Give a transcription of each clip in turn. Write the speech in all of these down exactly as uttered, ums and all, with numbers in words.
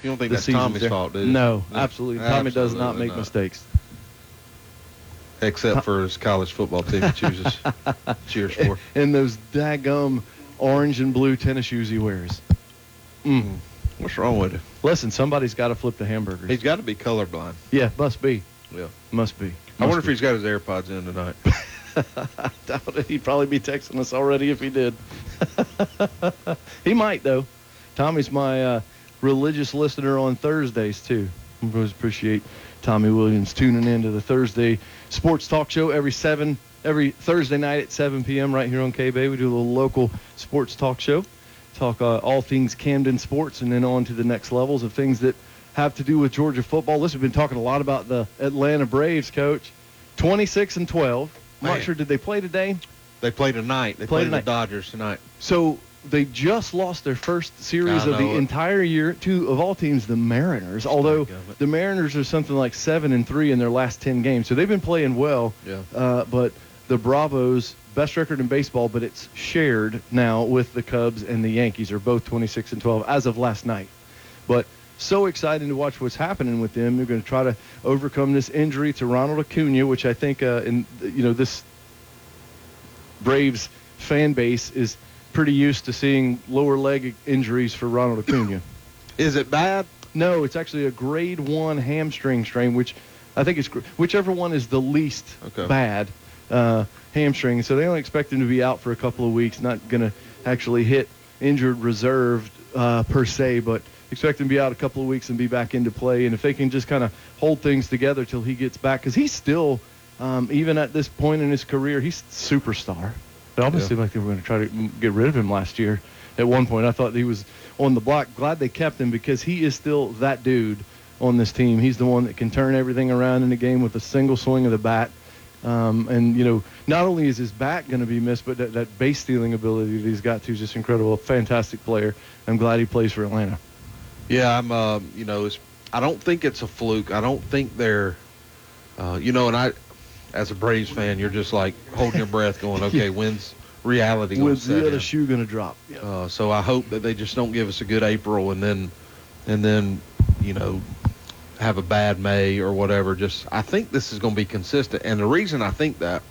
You don't think the that's seasons Tommy's there. fault, do you? No, No, absolutely. Tommy does not absolutely make not. mistakes. Except for his college football team he chooses, cheers for. And those daggum orange and blue tennis shoes he wears. Mm. What's wrong with him? Listen, somebody's got to flip the hamburgers. He's got to be colorblind. Yeah, must be. Yeah. Must be. I wonder Must if he's got his AirPods in tonight. I doubt it. He'd probably be texting us already if he did. He might, though. Tommy's my uh, religious listener on Thursdays, too. I always appreciate Tommy Williams tuning in to the Thursday Sports Talk Show every seven, every Thursday night at seven p.m. right here on K-Bay. We do a little local sports talk show. Talk uh, all things Camden sports and then on to the next levels of things that have to do with Georgia football. Listen, we've been talking a lot about the Atlanta Braves, Coach. twenty-six and twelve. I'm not Man. sure, did they play today? They play tonight. They Play play tonight. the Dodgers tonight. So they just lost their first series I of the know it. entire year to, of all teams, the Mariners. Although Stink of it. the Mariners are something like seven and three in their last ten games, so they've been playing well. Yeah. Uh, but the Bravos, best record in baseball, but it's shared now with the Cubs and the Yankees, are both twenty-six and twelve as of last night. But so exciting to watch what's happening with them. They're going to try to overcome this injury to Ronald Acuna, which I think, uh, in you know, this Braves fan base is pretty used to seeing lower leg injuries for Ronald Acuna. Is it bad? No, it's actually a grade one hamstring strain, which I think is gr- whichever one is the least Okay. bad uh, hamstring. So they only expect him to be out for a couple of weeks, not going to actually hit injured reserve uh, per se, but expect him to be out a couple of weeks and be back into play. And if they can just kind of hold things together till he gets back, because he's still, um, even at this point in his career, he's a superstar. It almost Yeah. seemed like they were going to try to get rid of him last year. At one point, I thought he was on the block. Glad they kept him because he is still that dude on this team. He's the one that can turn everything around in the game with a single swing of the bat. Um, and, you know, not only is his bat going to be missed, but that, that base stealing ability that he's got to is just incredible. A fantastic player. I'm glad he plays for Atlanta. Yeah, I'm. Uh, you know, it's, I don't think it's a fluke. I don't think they're. Uh, you know, and I, as a Braves fan, you're just like holding your breath, going, "Okay, when's reality going to When's set the other in?" shoe going to drop? Yeah. Uh, so I hope that they just don't give us a good April and then, and then, you know, have a bad May or whatever. Just I think this is going to be consistent, and the reason I think that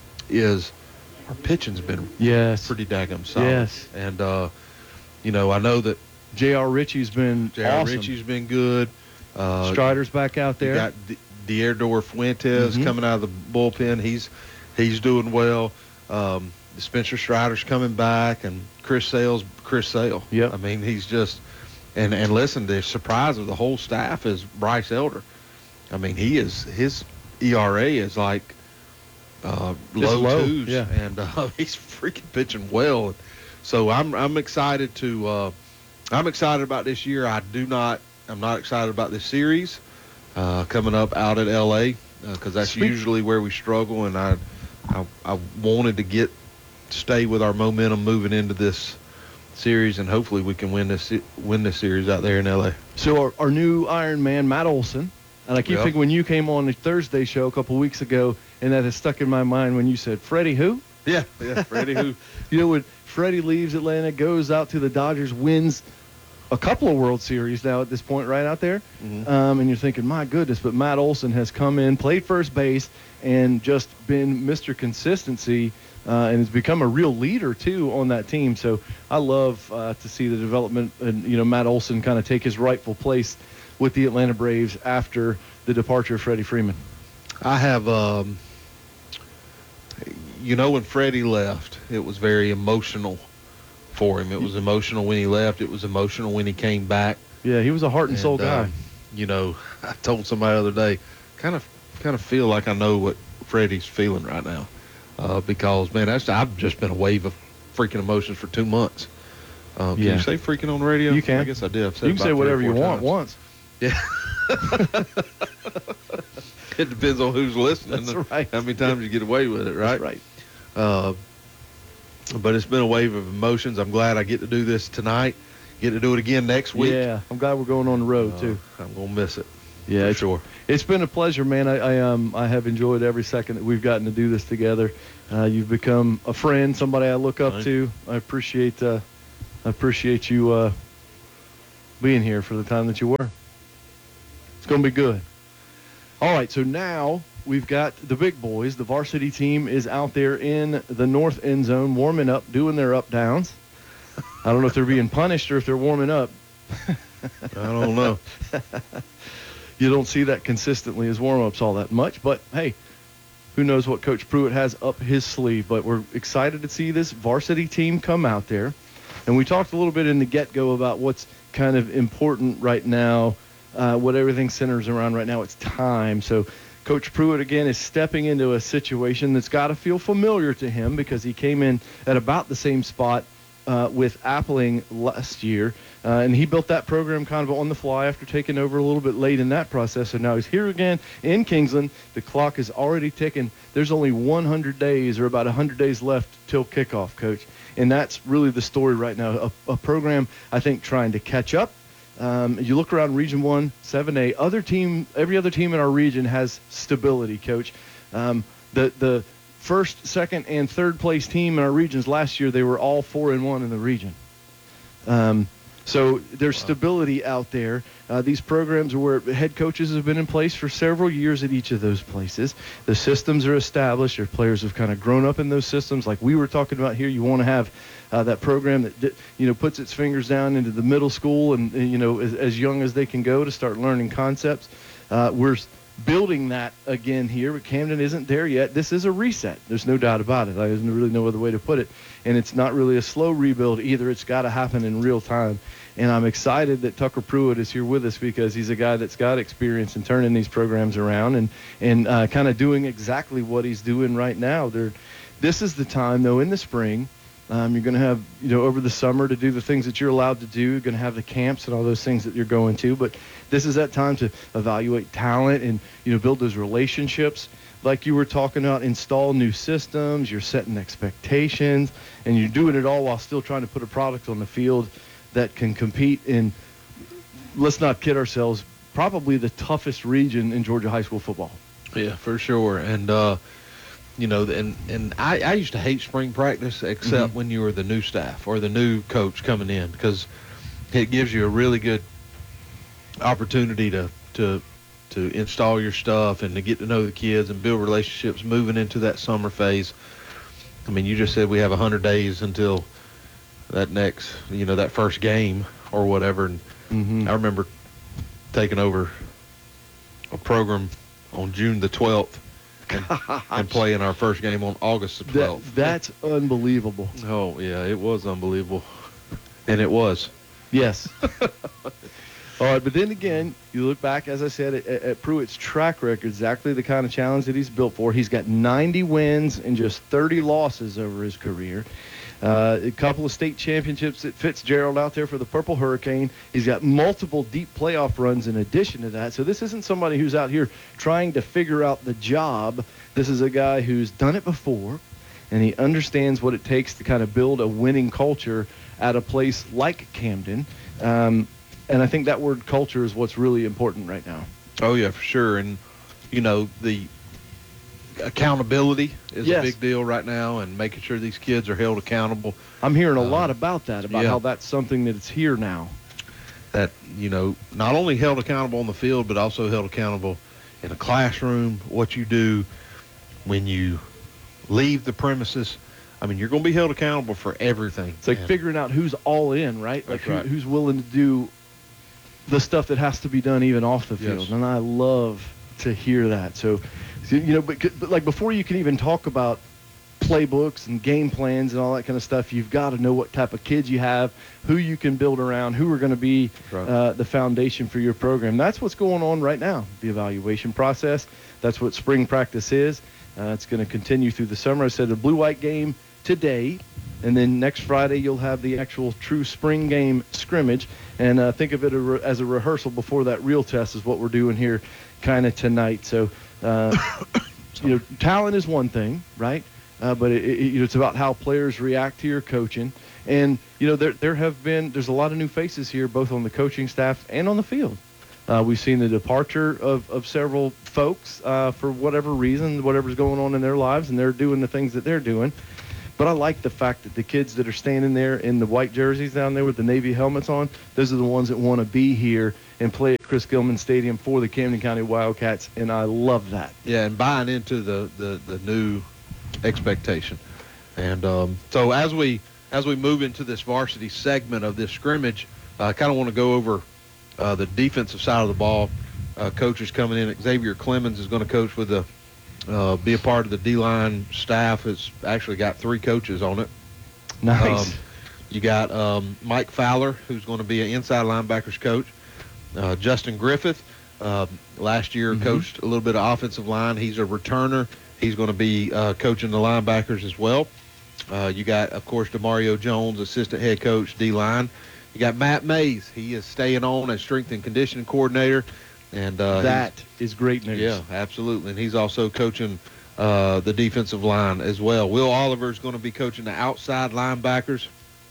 is our pitching's been Yes. pretty daggum solid. Yes. And uh, you know, I know that J R. Ritchie's been J R. awesome. Ritchie's been good. Uh, Strider's back out You there. got D- Dierdor Fuentes Mhm. coming out of the bullpen. He's he's doing well. Um, Spencer Strider's coming back, and Chris Sale's Chris Sale. Yep. I mean, he's just and and listen, the surprise of the whole staff is Bryce Elder. I mean, he is his E R A is like uh, low, low, twos, yeah. and uh, he's freaking pitching well. So I'm I'm excited to uh, I'm excited about this year. I do not I'm not excited about this series uh, coming up out at L A because that's Speak- usually where we struggle, and I, I I wanted to get stay with our momentum moving into this series, and hopefully we can win this win this series out there in L A. So our, our new Iron Man, Matt Olson, and I keep Yep. thinking when you came on the Thursday show a couple weeks ago, and that has stuck in my mind when you said, Freddie who? Yeah, yeah, Freddie who? You know, when Freddie leaves Atlanta, goes out to the Dodgers, wins a couple of World Series now at this point right out there, Mhm. um, and you're thinking, my goodness, but Matt Olson has come in, played first base, and just been Mister Consistency, uh, and has become a real leader, too, on that team. So I love uh, to see the development, and, you know, Matt Olson kind of take his rightful place with the Atlanta Braves after the departure of Freddie Freeman. I have, um, you know, when Freddie left, it was very emotional for him. It was emotional when he left. It was emotional when he came back. Yeah, he was a heart and, soul And, guy. um, you know, I told somebody the other day, kind of, kind of feel like I know what Freddie's feeling right now, uh, because man, that's I've just been a wave of freaking emotions for two months. Uh, can Yeah. you say freaking on the radio? You can. I guess I did. I've said You it can say about three or whatever you four want times. once. Yeah. It depends on who's listening. That's and right. How many times you get away with it, right? That's right. Uh, but it's been a wave of emotions. I'm glad I get to do this tonight. Get to do it again next week. Yeah, I'm glad we're going on the road, Uh, too. I'm gonna miss it. Yeah, for it's- sure. It's been a pleasure, man. I, I um I have enjoyed every second that we've gotten to do this together. Uh, you've become a friend, somebody I look up Right. to. I appreciate uh, I appreciate you uh, being here for the time that you were. It's going to be good. All right, so now we've got the big boys. The varsity team is out there in the north end zone warming up, doing their up-downs. I don't know if they're being punished or if they're warming up. I don't know. You don't see that consistently as warm-ups all that much, but hey, who knows what Coach Pruitt has up his sleeve. But we're excited to see this varsity team come out there. And we talked a little bit in the get-go about what's kind of important right now, uh, what everything centers around right now. It's time. So Coach Pruitt, again, is stepping into a situation that's got to feel familiar to him because he came in at about the same spot uh, with Appling last year. Uh, and he built that program kind of on the fly after taking over a little bit late in that process. So now he's here again in Kingsland. The clock is already ticking. There's only one hundred days or about one hundred days left till kickoff, Coach. And that's really the story right now. A, a program, I think, trying to catch up. Um, you look around Region one, seven A, other team, every other team in our region has stability, Coach. Um, the the first, second, and third place team in our regions last year, they were all four and one in the region. Um, so there's stability out there. Uh, these programs are where head coaches have been in place for several years at each of those places. The systems are established. Their players have kind of grown up in those systems. Like we were talking about here, you want to have uh, that program that, you know, puts its fingers down into the middle school and, and you know, as, as young as they can go to start learning concepts. Uh, we're building that again here, but Camden isn't there yet. This is a reset. There's no doubt about it. There's really no other way to put it. And it's not really a slow rebuild either. It's got to happen in real time. And I'm excited that Tucker Pruitt is here with us because he's a guy that's got experience in turning these programs around and, and uh, kind of doing exactly what he's doing right now. They're, this is the time, though, in the spring. Um, you're going to have, you know, over the summer to do the things that you're allowed to do. You're going to have the camps and all those things that you're going to. But this is that time to evaluate talent and, you know, build those relationships. Like you were talking about, install new systems. You're setting expectations. And you're doing it all while still trying to put a product on the field that can compete in, let's not kid ourselves, probably the toughest region in Georgia high school football. Yeah, for sure. And, uh, you know, and, and I, I used to hate spring practice except Mm-hmm. when you were the new staff or the new coach coming in because it gives you a really good opportunity to, to, to install your stuff and to get to know the kids and build relationships moving into that summer phase. I mean, you just said we have one hundred days until that next, you know, that first game or whatever. And Mm-hmm. I remember taking over a program on June the twelfth and, and playing our first game on August the twelfth. That, that's unbelievable. Oh, yeah, it was unbelievable. And it was. Yes. All right, but then again, you look back, as I said, at, at Pruitt's track record, exactly the kind of challenge that he's built for. He's got ninety wins and just thirty losses over his career. Uh, a couple of state championships at Fitzgerald out there for the Purple Hurricane. He's got multiple deep playoff runs in addition to that. So this isn't somebody who's out here trying to figure out the job. This is a guy who's done it before, and he understands what it takes to kind of build a winning culture at a place like Camden. Um, and I think that word culture is what's really important right now. Oh, yeah, for sure. And, you know, the accountability is Yes. a big deal right now and making sure these kids are held accountable. I'm hearing a Um, lot about that, about yeah. how that's something that it's here now. That, you know, not only held accountable on the field, but also held accountable in a classroom, what you do when you leave the premises. I mean, you're going to be held accountable for everything. It's like And- figuring out who's all in, right? Like That's who, right. who's willing to do the stuff that has to be done even off the field. Yes. And I love to hear that. So, so, you know, but, but like before you can even talk about playbooks and game plans and all that kind of stuff, you've got to know what type of kids you have, who you can build around, who are going to be Right. uh, the foundation for your program. That's what's going on right now, the evaluation process. That's what spring practice is. Uh, it's going to continue through the summer. I said the blue-white game today, and then next Friday you'll have the actual true spring game scrimmage. And uh, think of it a re- as a rehearsal before that real test is what we're doing here kind of tonight. So, uh, you know, talent is one thing, right? Uh, but it, it, you know, it's about how players react to your coaching. And, you know, there there have been, there's a lot of new faces here, both on the coaching staff and on the field. Uh, we've seen the departure of, of several folks uh, for whatever reason, whatever's going on in their lives, and they're doing the things that they're doing. But I like the fact that the kids that are standing there in the white jerseys down there with the Navy helmets on, those are the ones that want to be here and play at Chris Gilman Stadium for the Camden County Wildcats, and I love that. Yeah, and buying into the, the, the new expectation. And um, so as we as we move into this varsity segment of this scrimmage, I kind of want to go over uh, the defensive side of the ball. Uh, coaches coming in. Xavier Clemens is going to coach with the uh, be a part of the D-line staff. It's actually got three coaches on it. Nice. Um, you got um, Mike Fowler, who's going to be an inside linebackers coach. Uh, Justin Griffith, uh, last year Mm-hmm. coached a little bit of offensive line. He's a returner. He's going to be uh, coaching the linebackers as well. Uh, you got, of course, DeMario Jones, assistant head coach, D-line. You got Matt Mays. He is staying on as strength and conditioning coordinator. And uh, that is great news. Yeah, absolutely. And he's also coaching uh, the defensive line as well. Will Oliver is going to be coaching the outside linebackers.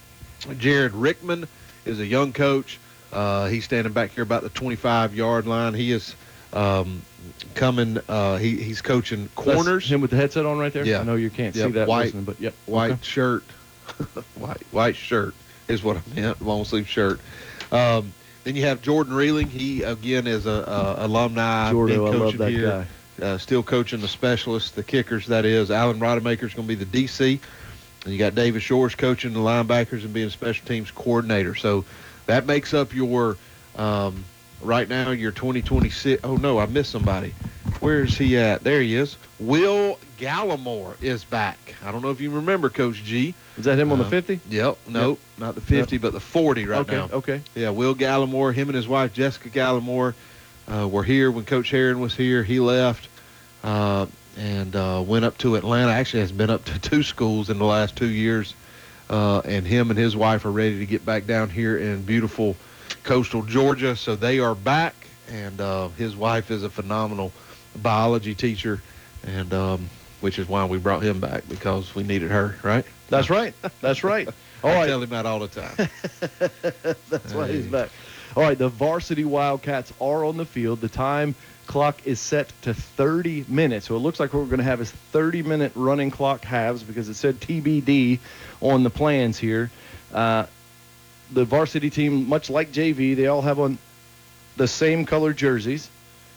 Jared Rickman is a young coach. Uh, he's standing back here about the twenty-five-yard line. He is um, coming. Uh, he, he's coaching corners. That's him with the headset on right there? Yeah. I know you can't Yep, see that white- listening, but yep. White Okay. shirt. white white shirt is what I meant. Long sleeve shirt. Um, then you have Jordan Reeling. He again is a, a alumni. Jordan, been I love coaching that here. guy. Uh, still coaching the specialists, the kickers. That is Alan Rodemaker is going to be the D C, and you got David Shores coaching the linebackers and being a special teams coordinator. So that makes up your um, right now your twenty twenty-six. Oh no, I missed somebody. Where is he at? There he is. Will Gallimore is back. I don't know if you remember Coach G. Is that him on the Uh, fifty? Yep. Nope. Not the fifty, but the forty right okay, now. okay. Yeah, Will Gallimore, him and his wife Jessica Gallimore uh, were here when Coach Herron was here. He left uh, and uh, went up to Atlanta. Actually, has been up to two schools in the last two years. Uh, and him and his wife are ready to get back down here in beautiful coastal Georgia. So they are back, and uh, his wife is a phenomenal biology teacher, and um, which is why we brought him back, because we needed her, right? That's right. That's right. All I right. tell him that all the time. That's why he's Hey. back. All right, the varsity Wildcats are on the field. The time clock is set to thirty minutes. So it looks like what we're going to have is thirty-minute running clock halves, because it said T B D on the plans here. Uh, the varsity team, much like J V, they all have on the same color jerseys.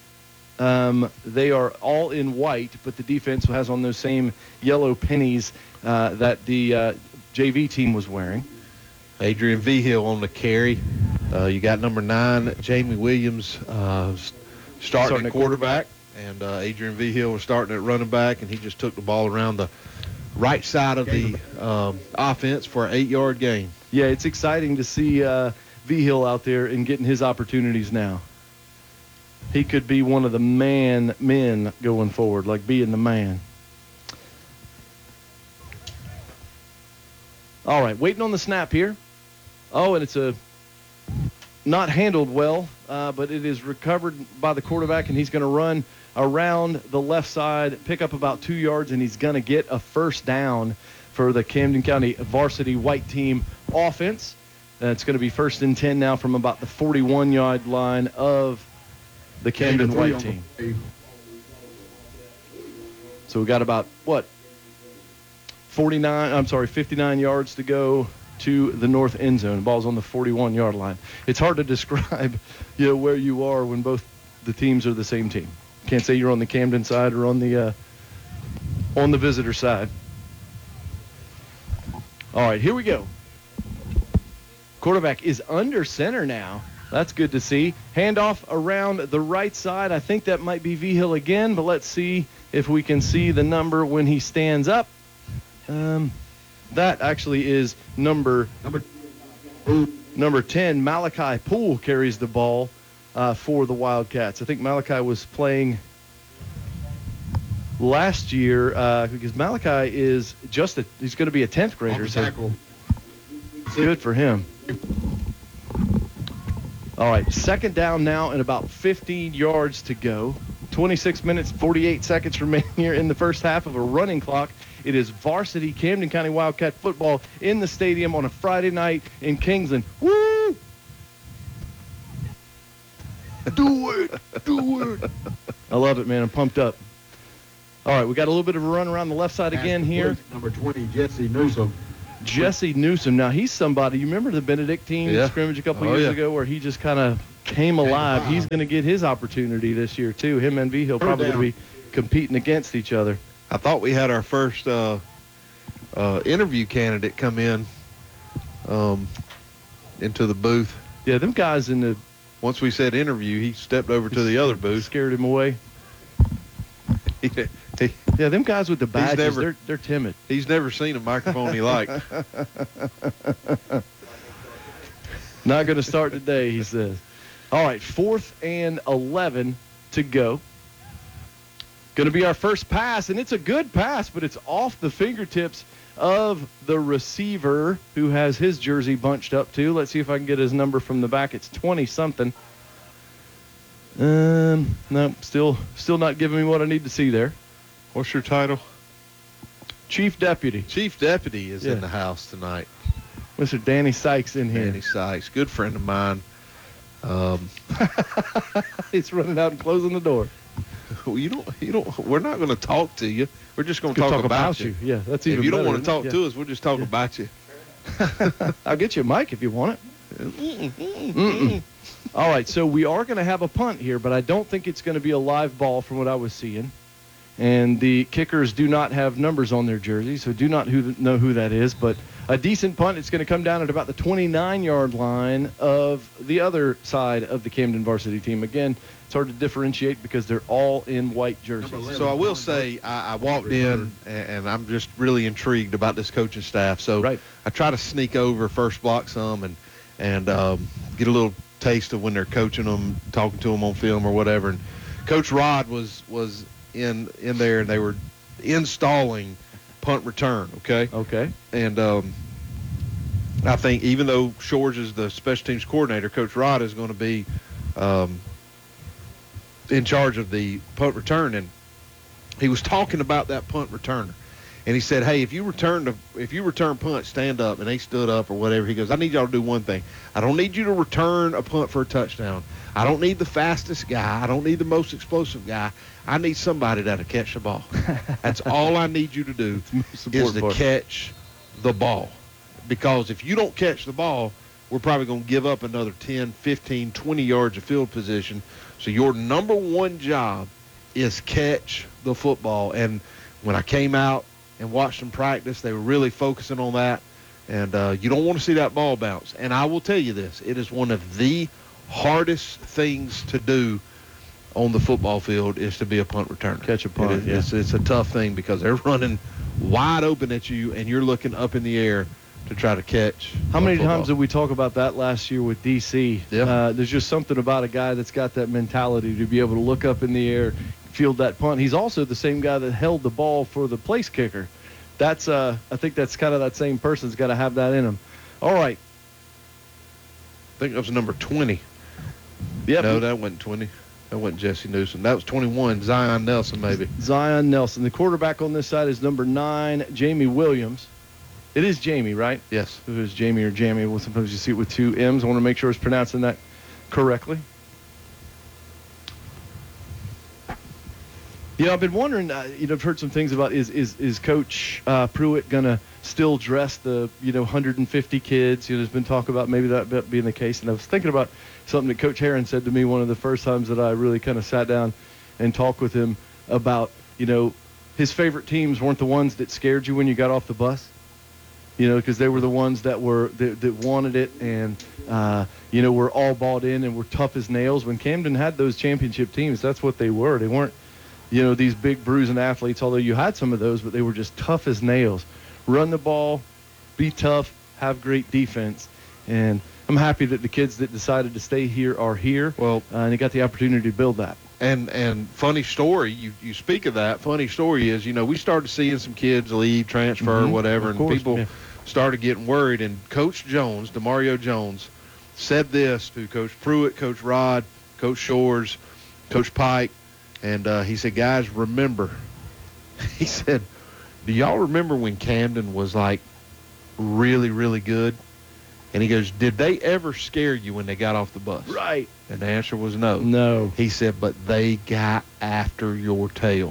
Um, they are all in white, but the defense has on those same yellow pennies uh, that the uh, J V team was wearing. Adrian Vigil on the carry. Uh, you got number nine, Jamie Williams, uh, s- starting, Starting at at quarterback, and uh, Adrian Vigil was starting at running back, and he just took the ball around the right side of the um, offense for an eight-yard gain. Yeah, it's exciting to see uh, Vigil out there and getting his opportunities now. He could be one of the man men going forward, like being the man. All right, waiting on the snap here. Oh, and it's a not handled well, uh, but it is recovered by the quarterback, and he's going to run around the left side, pick up about two yards, and he's going to get a first down for the Camden County varsity white team offense. Uh, it's going to be first and ten now from about the forty-one-yard line of the Camden white team. So we got about, what, forty-nine, I'm sorry, fifty-nine yards to go to the north end zone. The ball's on the forty-one-yard line. It's hard to describe, you know, where you are when both the teams are the same team. Can't say you're on the Camden side or on the uh, on the visitor side. All right, here we go. Quarterback is under center now. That's good to see. Handoff around the right side. I think that might be Vigil again, but let's see if we can see the number when he stands up. Um, that actually is number Number number ten. Malachi Poole carries the ball uh, for the Wildcats. I think Malachi was playing last year uh, because Malachi is just a, he's going to be a tenth grader. So tackle. good for him. All right, second down now and about fifteen yards to go. twenty-six minutes, forty-eight seconds remaining here in the first half of a running clock. It is varsity Camden County Wildcat football in the stadium on a Friday night in Kingsland. Woo! Do it! Do it! I love it, man. I'm pumped up. All right, we got a little bit of a run around the left side again here. Number twenty, Jesse Newsom. Jesse Newsom. Now, he's somebody. You remember the Benedictine Yeah. scrimmage a couple Oh, years yeah. ago where he just kind of came alive. He's going to get his opportunity this year, too. Him and V Hill probably going to be competing against each other. I thought we had our first uh, uh, interview candidate come in um, into the booth. Yeah, them guys in the Once we said interview, he stepped over to the other booth. scared him away. He, he, Yeah, them guys with the badges, never- they're, they're timid. he's never seen a microphone he liked. Not going to start today, he says. All right, fourth and eleven to go. Going to be our first pass, and it's a good pass, but it's off the fingertips of the receiver who has his jersey bunched up too. Let's see if I can get his number from the back. It's twenty-something. Um, no, still, still not giving me what I need to see there. What's your title? Chief Deputy, Chief Deputy is Yeah. in the house tonight. Mister Danny Sykes in here. Danny Sykes, good friend of mine. Um, He's running out and closing the door. well, you don't, you don't. We're not going to talk to you. We're just going to Gonna talk, about, you. Yeah, that's even If you don't better, want to isn't talk it? to us, we'll just talk Yeah. about you. Yeah. I'll get you a mic if you want it. Mm-mm. All right, so we are going to have a punt here, but I don't think it's going to be a live ball from what I was seeing. And the kickers do not have numbers on their jerseys, so do not who, know who that is. But a decent punt. It's going to come down at about the twenty-nine-yard line of the other side of the Camden varsity team. Again, it's hard to differentiate because they're all in white jerseys. So I will say, I, I walked in, and, and I'm just really intrigued about this coaching staff. So Right. I try to sneak over first block some and and um, get a little taste of when they're coaching them, talking to them on film or whatever. And Coach Rod was was in in there, and they were installing punt return. Okay. Okay. And um, I think even though Shores is the special teams coordinator, Coach Rod is going to be um, in charge of the punt return. And he was talking about that punt returner. And he said, hey, if you return to, if you return punt, stand up. And they stood up or whatever. He goes, I need y'all to do one thing. I don't need you to return a punt for a touchdown. I don't need the fastest guy. I don't need the most explosive guy. I need somebody that'll catch the ball. That's all I need you to do is important to part. catch the ball. Because if you don't catch the ball, we're probably going to give up another ten, fifteen, twenty yards of field position. So your number one job is catch the football. And when I came out and watched them practice, they were really focusing on that. And uh, you don't want to see that ball bounce. And I will tell you this, it is one of the hardest things to do on the football field is to be a punt returner. Catch a punt, It is, yeah. it's, it's a tough thing because they're running wide open at you, and you're looking up in the air to try to catch. How a many football. times did we talk about that last year with D C? Yeah. Uh, there's just something about a guy that's got that mentality to be able to look up in the air, field that punt. He's also the same guy that held the ball for the place kicker. That's uh, I think that's kind of that same person's got to have that in him. All right. I think that was number twenty. Yep. No, that wasn't twenty. That wasn't Jesse Newsom. That was twenty-one, Zion Nelson, maybe. Zion Nelson. The quarterback on this side is number nine, Jamie Williams. It is Jamie, right? Yes. If it was Jamie or Jamie, well, sometimes you see it with two M's. I want to make sure I was pronouncing that correctly. You know, I've been wondering, uh, you know, I've heard some things about is is, is Coach uh, Pruitt going to still dress the, you know, one hundred fifty kids? You know, there's been talk about maybe that being the case. And I was thinking about something that Coach Heron said to me one of the first times that I really kind of sat down and talked with him about, you know, his favorite teams weren't the ones that scared you when you got off the bus. You know, because they were the ones that were that, that wanted it and, uh, you know, were all bought in and were tough as nails. When Camden had those championship teams, that's what they were. They weren't, you know, these big bruising athletes, although you had some of those, but they were just tough as nails. Run the ball, be tough, have great defense. And I'm happy that the kids that decided to stay here are here. Well, uh, and they got the opportunity to build that. And and funny story, you, you speak of that. Funny story is, you know, we started seeing some kids leave, transfer, Mhm, whatever, of and course, people yeah. started getting worried. And Coach Jones, DeMario Jones, said this to Coach Pruitt, Coach Rod, Coach Shores, Coach Pike, and uh, he said, guys, remember, he said, do y'all remember when Camden was like really, really good? And he goes, did they ever scare you when they got off the bus? Right. And the answer was no. No. He said, but they got after your tail.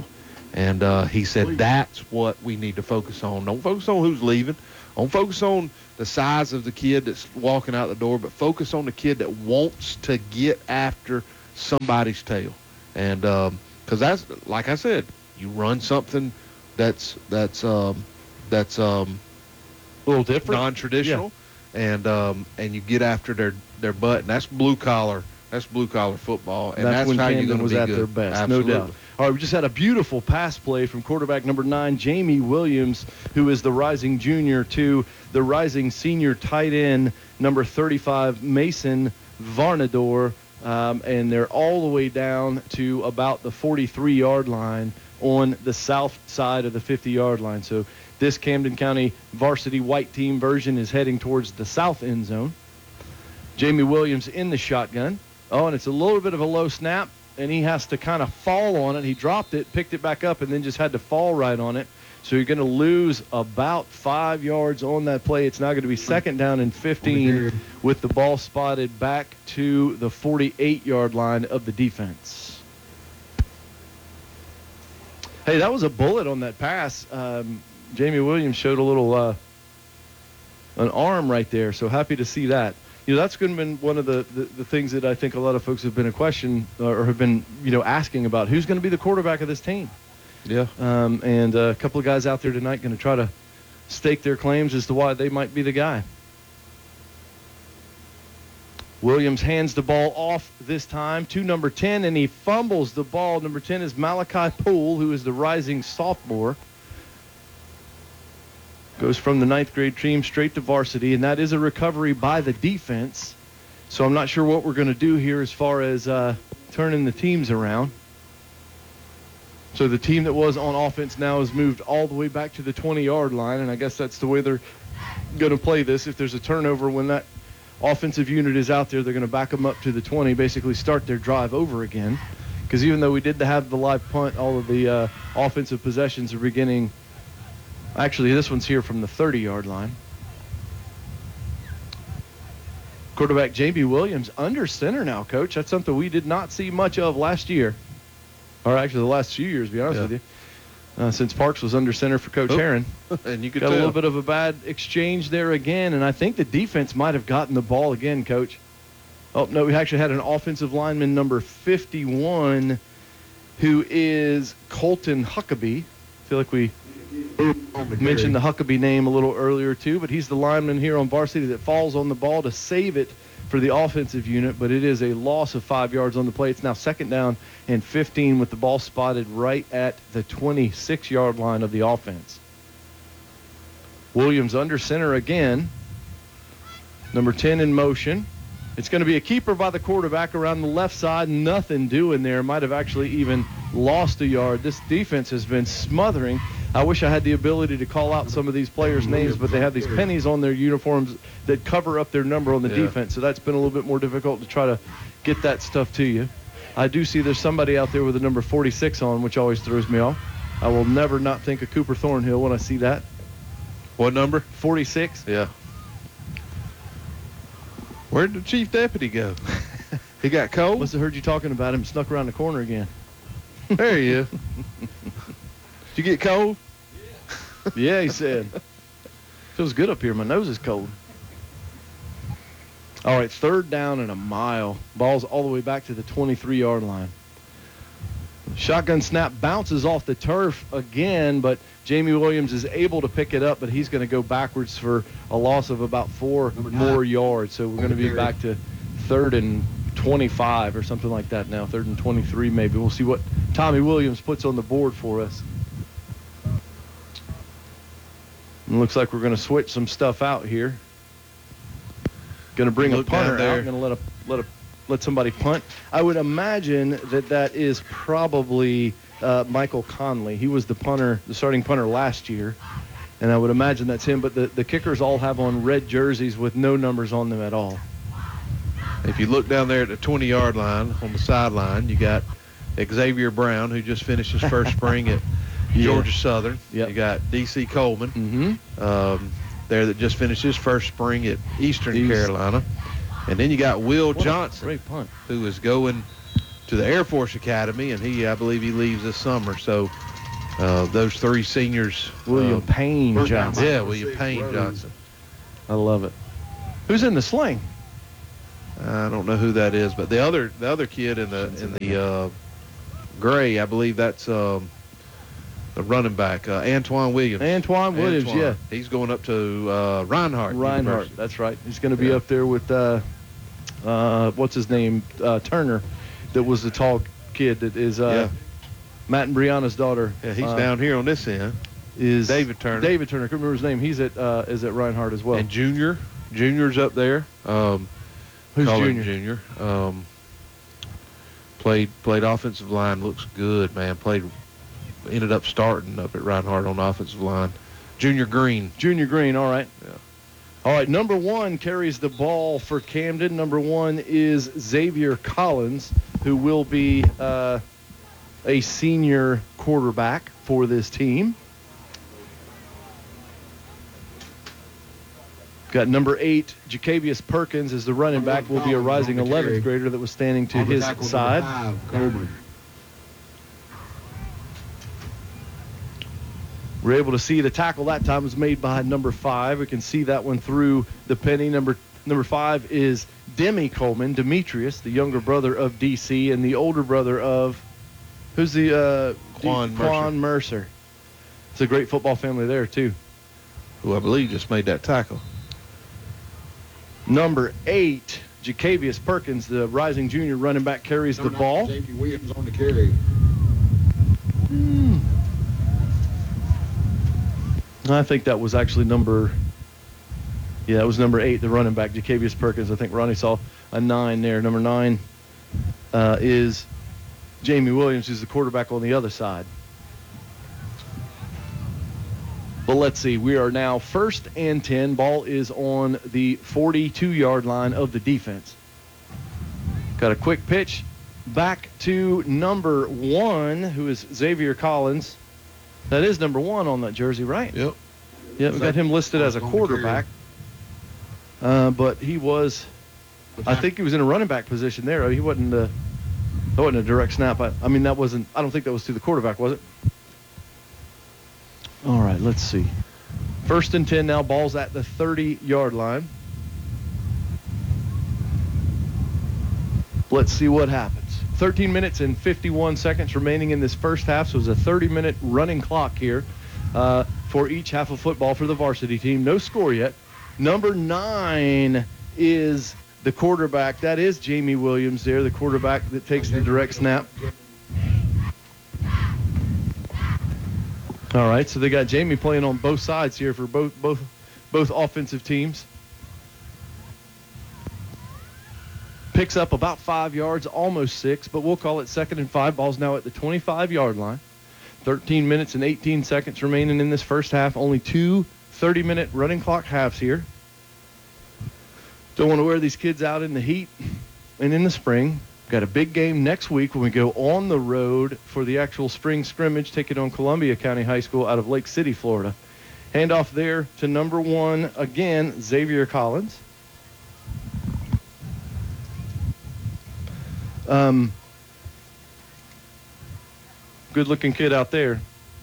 And uh, he said that's what we need to focus on. Don't focus on who's leaving. Don't focus on the size of the kid that's walking out the door, but focus on the kid that wants to get after somebody's tail. And because um, that's, like I said, you run something that's that's um, that's um, a little different, non-traditional, yeah. and um, and you get after their their butt, and that's blue collar. That's blue collar football, and that's, that's when how Camden you're going to was be at good. their best, Absolutely. no doubt. All right, we just had a beautiful pass play from quarterback number nine, Jamie Williams, who is the rising junior, to the rising senior tight end, number thirty-five, Mason Varnador, um, and they're all the way down to about the forty-three-yard line on the south side of the fifty-yard line. So this Camden County varsity white team version is heading towards the south end zone. Jamie Williams in the shotgun. Oh, and it's a little bit of a low snap, and he has to kind of fall on it. He dropped it, picked it back up, and then just had to fall right on it. So you're going to lose about five yards on that play. It's now going to be second down and fifteen with the ball spotted back to the forty-eight-yard line of the defense. Hey, that was a bullet on that pass. Um, Jamie Williams showed a little uh, an arm right there, so happy to see that. You know, that's going to be one of the, the, the things that I think a lot of folks have been a question or have been, you know, asking about. Who's going to be the quarterback of this team? Yeah. Um, and uh, a couple of guys out there tonight going to try to stake their claims as to why they might be the guy. Williams hands the ball off this time to number ten, and he fumbles the ball. Number ten is Malachi Poole, who is the rising sophomore. Goes from the ninth grade team straight to varsity, and that is a recovery by the defense. So I'm not sure what we're going to do here as far as uh, turning the teams around. So the team that was on offense now has moved all the way back to the twenty-yard line, and I guess that's the way they're going to play this. If there's a turnover when that offensive unit is out there, they're going to back them up to the twenty, basically start their drive over again. Because even though we did have the live punt, all of the uh, offensive possessions are beginning. Actually, this one's here from the thirty-yard line. Quarterback Jamie Williams under center now, Coach. That's something we did not see much of last year. Or actually the last few years, to be honest yeah. with you. Uh, since Parks was under center for Coach oh. Herron. And you could Got tell. a little bit of a bad exchange there again, and I think the defense might have gotten the ball again, Coach. Oh, no, we actually had an offensive lineman, number fifty-one, who is Colton Huckabee. I feel like we mentioned the Huckabee name a little earlier, too, but he's the lineman here on varsity that falls on the ball to save it for the offensive unit, but it is a loss of five yards on the play. It's now second down and fifteen with the ball spotted right at the twenty-six-yard line of the offense. Williams under center again. Number ten in motion. It's going to be a keeper by the quarterback around the left side. Nothing doing there. Might have actually even lost a yard. This defense has been smothering. I wish I had the ability to call out some of these players' names, but they have these pennies on their uniforms that cover up their number on the yeah. defense, so that's been a little bit more difficult to try to get that stuff to you. I do see there's somebody out there with the number forty-six on, which always throws me off. I will never not think of Cooper Thornhill when I see that. What number? forty-six. Yeah. Where'd the chief deputy go? He got cold? Must have heard you talking about him. Snuck around the corner again. There he is. Did you get cold? Yeah, he said. Feels good up here. My nose is cold. All right, third down and a mile. Ball's all the way back to the twenty-three-yard line. Shotgun snap bounces off the turf again, but Jamie Williams is able to pick it up, but he's going to go backwards for a loss of about four more yards. So we're going to be back to third and twenty-five or something like that now, third and twenty-three maybe. We'll see what Tommy Williams puts on the board for us. It looks like we're going to switch some stuff out here. Going to bring a punter out. Going to let a let a let somebody punt. I would imagine that that is probably uh, Michael Conley. He was the punter, the starting punter last year, and I would imagine that's him. But the, the kickers all have on red jerseys with no numbers on them at all. If you look down there at the twenty-yard line on the sideline, you got Xavier Brown, who just finished his first spring at yeah. Georgia Southern. Yep. You got D C Coleman Mm-hmm. um, there that just finished his first spring at Eastern East. Carolina. And then you got Will What Johnson, great punt. who is going to the Air Force Academy, and he, I believe he leaves this summer. So Uh, those three seniors. William um, Payne First down Johnson. by Yeah, number William six, Payne Rose. Johnson. I love it. Who's in the sling? I don't know who that is, but the other the other kid in the in the uh, gray, I believe that's um, the running back, uh, Antoine Williams. Antoine Williams, Antoine. yeah. He's going up to uh, Reinhardt. Reinhardt, University. that's right. He's going to be Yeah. up there with, uh, uh, what's his name, uh, Turner, that was the tall kid that is uh, Yeah. Matt and Brianna's daughter. Yeah, he's uh, down here on this end. Is David Turner. David Turner. I couldn't remember his name. He's at uh, is at Reinhardt as well. And Junior. Junior's up there. Um, Who's Colin Junior? Junior. Um, played played offensive line. Looks good, man. Played. Ended up starting up at Reinhardt on the offensive line. Junior Green. Junior Green, all right. Yeah. All right, number one carries the ball for Camden. Number one is Xavier Collins, who will be uh, a senior quarterback for this team. Got number eight, Jacavius Perkins, as the running back, will be a rising eleventh grader that was standing to On the his tackle, number side. five, Coleman. We're able to see the tackle that time was made by number five. We can see that one through the penny. Number number five is Demi Coleman, Demetrius, the younger brother of D C, and the older brother of, who's the, uh, Quan D- Mercer. Quan Mercer. It's a great football family there, too. Who I believe just made that tackle. Number eight, Jacavius Perkins, the rising junior running back, carries the Number ball. nine, J P Williams on the carry. I think that was actually number, yeah, that was number eight, the running back, Jacavius Perkins. I think Ronnie saw a nine there. Number nine uh, is Jamie Williams, who's the quarterback on the other side. But let's see, we are now first and ten. Ball is on the forty-two-yard line of the defense. Got a quick pitch back to number one, who is Xavier Collins. That is number one on that jersey, right? Yep. Yep, we got him listed as a quarterback. Uh, but he was, I think he was in a running back position there. He wasn't a, that wasn't a direct snap. I, I mean, that wasn't, I don't think that was to the quarterback, was it? All right, let's see. First and ten now, ball's at the thirty-yard line. Let's see what happens. thirteen minutes and fifty-one seconds remaining in this first half, so it's a thirty-minute running clock here uh, for each half of football for the varsity team. No score yet. Number nine is the quarterback. That is Jamie Williams there, the quarterback that takes the direct snap. All right, so they got Jamie playing on both sides here for both both both offensive teams. Picks up about five yards, almost six, but we'll call it second and five. Ball's now at the twenty-five-yard line. thirteen minutes and eighteen seconds remaining in this first half. Only two thirty-minute running clock halves here. Don't want to wear these kids out in the heat and in the spring. Got a big game next week when we go on the road for the actual spring scrimmage, taking on Columbia County High School out of Lake City, Florida. Handoff there to number one, again, Xavier Collins. Um, good-looking kid out there.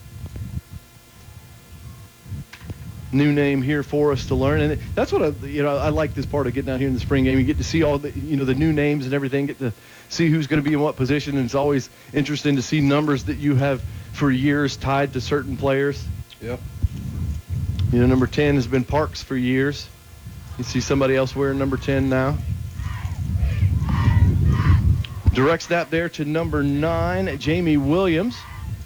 New name here for us to learn, and it, that's what I, you know, I like this part of getting out here in the spring game. You get to see all the, you know, the new names and everything. Get to see who's going to be in what position, and it's always interesting to see numbers that you have for years tied to certain players. Yep. You know, number ten has been Parks for years. You see somebody else wearing number ten now. Direct snap there to number nine, Jamie Williams.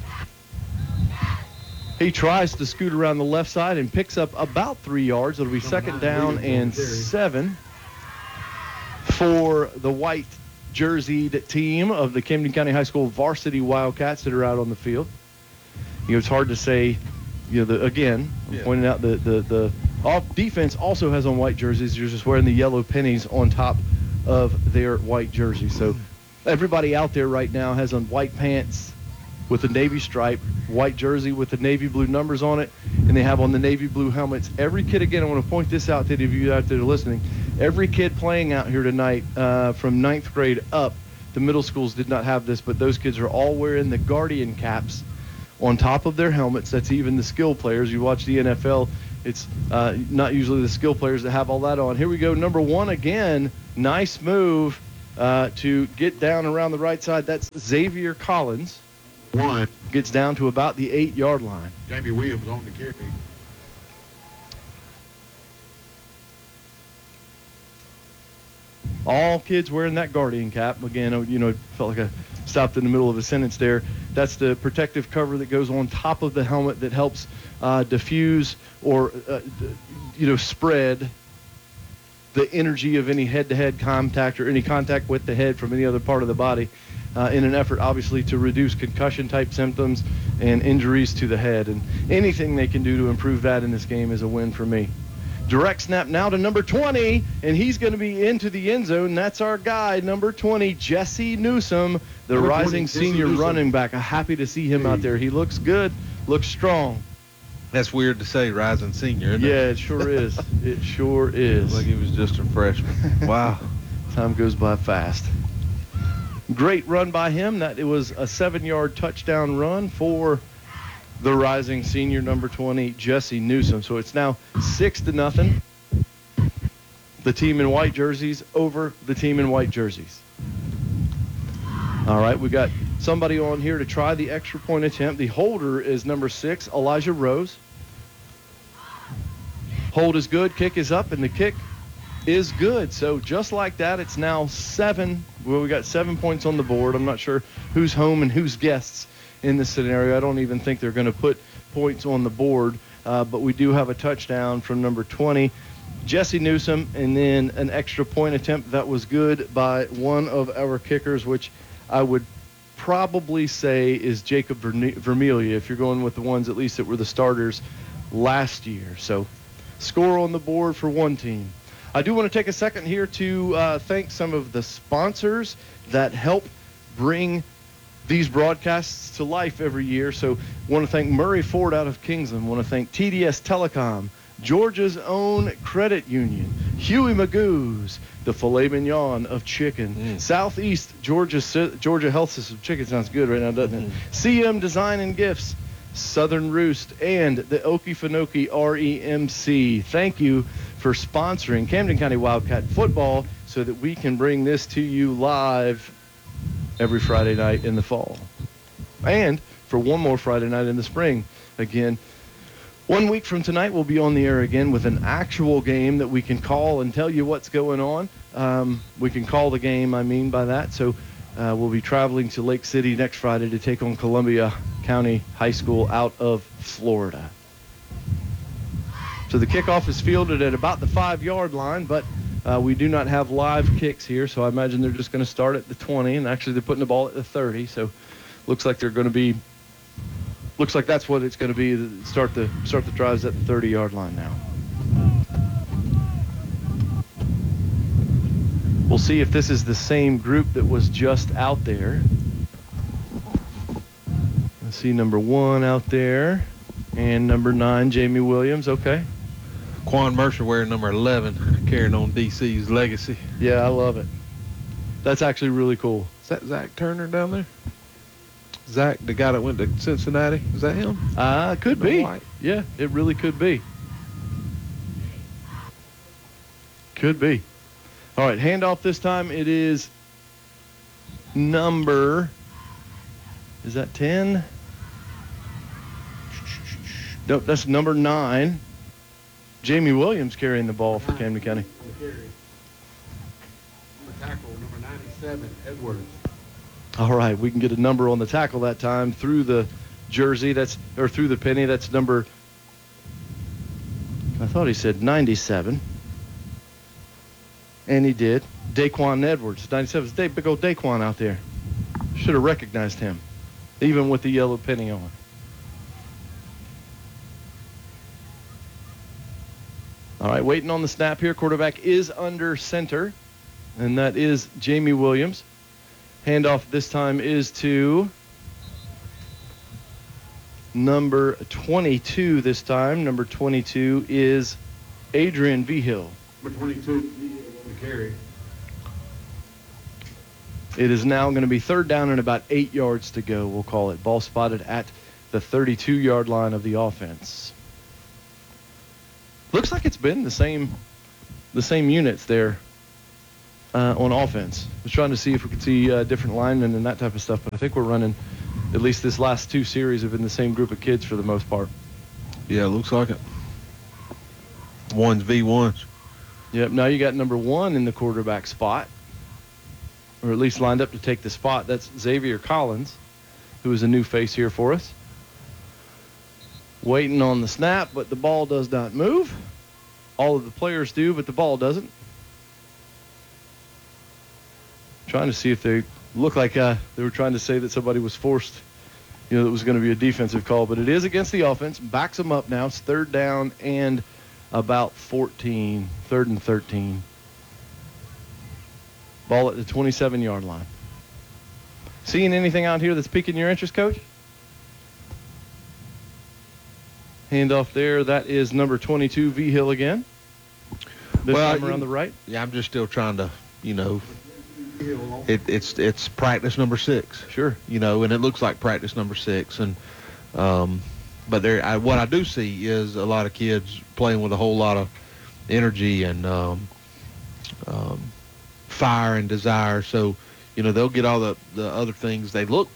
He tries to scoot around the left side and picks up about three yards. It'll be second down and seven for the white jerseyed team of the Camden County High School varsity Wildcats that are out on the field. You know, it's hard to say, you know, the, again, I'm Yeah. pointing out the, the, the off defense also has on white jerseys. You're just wearing the yellow pennies on top of their white jersey. So everybody out there right now has on white pants with a navy stripe, white jersey with the navy blue numbers on it, and they have on the navy blue helmets. Every kid, again, I want to point this out to any of you out there listening, every kid playing out here tonight uh, from ninth grade up, the middle schools did not have this, but those kids are all wearing the Guardian caps on top of their helmets. That's even the skill players. You watch the N F L, it's uh, not usually the skill players that have all that on. Here we go, number one again. Nice move uh, to get down around the right side. That's Xavier Collins. One. Gets down to about the eight-yard line. Jamie Williams on the carry. All kids wearing that Guardian cap. Again, you know, felt like I stopped in the middle of a sentence there. That's the protective cover that goes on top of the helmet that helps uh, diffuse or, uh, you know, spread the energy of any head-to-head contact or any contact with the head from any other part of the body uh, in an effort, obviously, to reduce concussion-type symptoms and injuries to the head. And anything they can do to improve that in this game is a win for me. Direct snap now to number twenty, and he's going to be into the end zone. That's our guy, number twenty, Jesse Newsome, the Number twenty, rising Jesse senior Newsome. running back. I'm happy to see him out there. He looks good, looks strong. That's weird to say, rising senior, isn't Yeah, it? it sure is. It sure is. Like he was just a freshman. Wow. Time goes by fast. Great run by him. That it was a seven-yard touchdown run for the rising senior, number twenty, Jesse Newsome. So it's now six to nothing. The team in white jerseys over the team in white jerseys. All right, we got somebody on here to try the extra point attempt. The holder is number six, Elijah Rose. Hold is good, kick is up, and the kick is good. So just like that, it's now seven. Well, we got seven points on the board. I'm not sure who's home and who's guests in this scenario. I don't even think they're going to put points on the board, uh, but we do have a touchdown from number twenty, Jesse Newsome, and then an extra point attempt that was good by one of our kickers, which I would probably say is Jacob Verne- Vermelia, if you're going with the ones at least that were the starters last year. So score on the board for one team. I do want to take a second here to uh, thank some of the sponsors that help bring these broadcasts to life every year. So want to thank Murray Ford out of Kingsland. Want to thank T D S Telecom, Georgia's own credit union, Huey Magoo's, the filet mignon of chicken, Mm. Southeast Georgia Georgia Health System. Chicken sounds good right now, doesn't it? C M Design and Gifts, Southern Roost, and the Okefenokee R E M C. Thank you for sponsoring Camden County Wildcat football so that we can bring this to you live every Friday night in the fall. And for one more Friday night in the spring. Again, one week from tonight, we'll be on the air again with an actual game that we can call and tell you what's going on. Um, we can call the game, I mean by that. So uh, we'll be traveling to Lake City next Friday to take on Columbia County High School out of Florida. So the kickoff is fielded at about the five-yard line, but uh, we do not have live kicks here, so I imagine they're just going to start at the twenty, and actually they're putting the ball at the thirty, so looks like they're going to be looks like that's what it's going to be. Start the start the drives at the thirty-yard line now. We'll see if this is the same group that was just out there. Let's see, number one out there, and number nine, Jamie Williams. Okay. Quan Mercer wearing number eleven, carrying on D C's legacy. Yeah, I love it. That's actually really cool. Is that Zach Turner down there? Zach, the guy that went to Cincinnati, is that him? Uh, could No be. white. Yeah, it really could be. Could be. All right, handoff this time. It is number, is that ten? Nope, that's number nine. Jamie Williams carrying the ball for Camden County. Number tackle, number ninety-seven, Edwards. All right, we can get a number on the tackle that time through the jersey. That's or through the penny. That's number. I thought he said ninety-seven, and he did. Daquan Edwards, ninety-seven. It's big old Daquan out there. Should have recognized him, even with the yellow penny on. All right, waiting on the snap here. Quarterback is under center, and that is Jamie Williams. Handoff this time is to number twenty-two this time. Number twenty-two is Adrian Vigil. Number twenty-two, on the carry. It is now going to be third down and about eight yards to go, we'll call it. Ball spotted at the thirty-two-yard line of the offense. Looks like it's been the same the same units there uh, on offense. I was trying to see if we could see uh, different linemen and that type of stuff, but I think we're running, at least this last two series have been the same group of kids for the most part. Yeah, it looks like it. One's V ones. Yep, now you got number one in the quarterback spot, or at least lined up to take the spot. That's Xavier Collins, who is a new face here for us. Waiting on the snap, but the ball does not move. All of the players do, but the ball doesn't. Trying to see if they look like uh, they were trying to say that somebody was forced, you know, that was going to be a defensive call, but it is against the offense. Backs them up now. It's third down and about fourteen, third and thirteen. Ball at the twenty-seven-yard line. Seeing anything out here that's piquing your interest, Coach? Handoff there. That is number twenty-two, V Hill again. This Well, time you- around the right. Yeah, I'm just still trying to, you know, it, it's it's practice number six. Sure. You know, and it looks like practice number six, and um, but there, I, what I do see is a lot of kids playing with a whole lot of energy and um, um, fire and desire. So, you know, they'll get all the the other things. They look,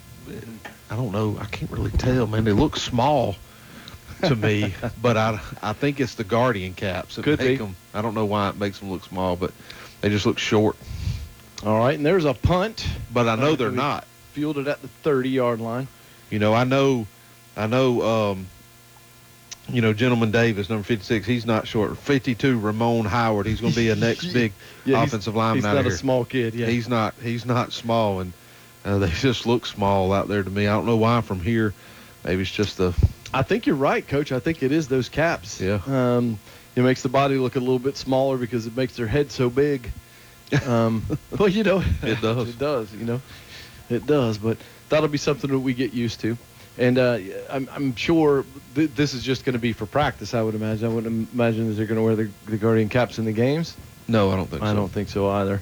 I don't know, I can't really tell, man. They look small to me, but I I think it's the Guardian caps that Could make be. them. I don't know why it makes them look small, but they just look short. All right, and there's a punt. But I know Uh, they're we not. Fielded at the thirty-yard line. You know, I know, I know. Um, you know, Gentleman Davis, number fifty-six. He's not short. fifty-two, Ramon Howard. He's going to be a next big Yeah, he's- offensive lineman He's out not here. a small kid. Yeah. He's not. He's not small, and uh, they just look small out there to me. I don't know why from here. Maybe it's just the. I think you're right, Coach. I think it is those caps. Yeah. Um, it makes the body look a little bit smaller because it makes their head so big. Um, well, you know, It does. It does. You know, it does. But that'll be something that we get used to. And uh, I'm, I'm sure th- this is just going to be for practice. I would imagine. I wouldn't imagine that they're going to wear the, the Guardian caps in the games. No, I don't think I so. don't think so either.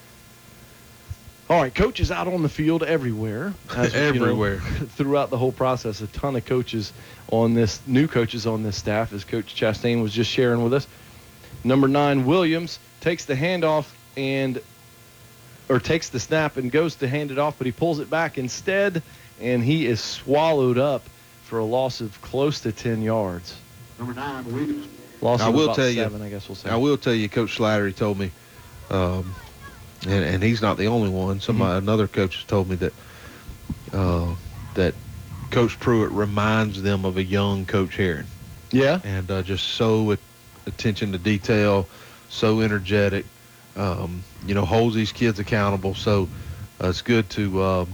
All right, coaches out on the field everywhere. As, you know, Everywhere. throughout the whole process, a ton of coaches on this, new coaches on this staff, as Coach Chastain was just sharing with us. Number nine, Williams, takes the handoff and, or takes the snap and goes to hand it off, but he pulls it back instead, and he is swallowed up for a loss of close to ten yards. Number nine, Williams. Loss I of will about tell you- seven, I guess we'll say. I will tell you, Coach Slattery told me, um, and, and he's not the only one. Somebody, Mm-hmm. another coach has told me that uh, that Coach Pruitt reminds them of a young Coach Heron, Yeah? and uh, just so at, attention to detail, so energetic. Um, you know, holds these kids accountable. So uh, it's good to, um,